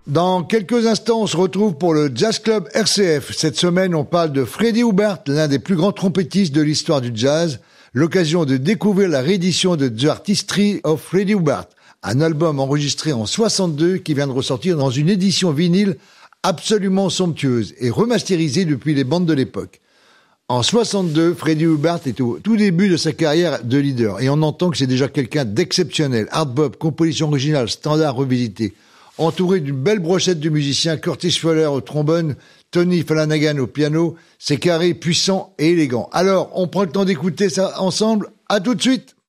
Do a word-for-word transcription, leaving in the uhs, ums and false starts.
Dans quelques instants, on se retrouve pour le Jazz Club R C F. Cette semaine, on parle de Freddie Hubbard, l'un des plus grands trompettistes de l'histoire du jazz. L'occasion de découvrir la réédition de The Artistry of Freddie Hubbard, un album enregistré en soixante-deux qui vient de ressortir dans une édition vinyle absolument somptueuse et remasterisée depuis les bandes de l'époque. En soixante-deux, Freddie Hubbard est au tout début de sa carrière de leader et on entend que c'est déjà quelqu'un d'exceptionnel. Hard bop, composition originale, standard revisité. Entouré d'une belle brochette de musiciens, Curtis Fuller au trombone, Tony Flanagan au piano, c'est carré, puissant et élégant. Alors, on prend le temps d'écouter ça ensemble. À tout de suite!